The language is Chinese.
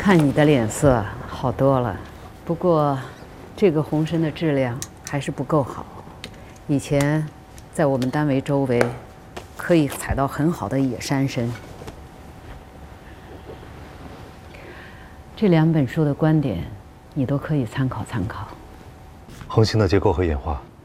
看你的脸色好多了，不过这个红参的质量还是不够好。以前在我们单位周围可以采到很好的野山参。这2本书的观点，你都可以参考参考。 恒星的结构和演化